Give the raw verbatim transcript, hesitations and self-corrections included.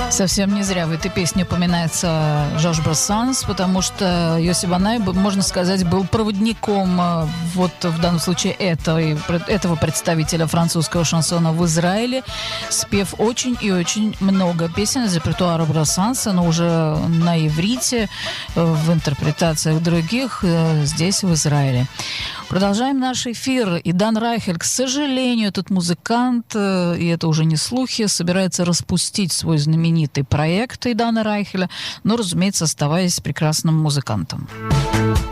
Совсем не зря в этой песне упоминается Жорж Брассанс, потому что Йоси Банай, можно сказать, был проводником вот в данном случае этого, этого представителя французского шансона в Израиле, спев очень и очень много песен из репертуара Брассанса, но уже на иврите, в интерпретациях других здесь, в Израиле. Продолжаем наш эфир. И Дан Райхель, к сожалению, этот музыкант, и это уже не слухи, собирается распустить свой знаменитый проект Идана Райхеля, но, разумеется, оставаясь прекрасным музыкантом.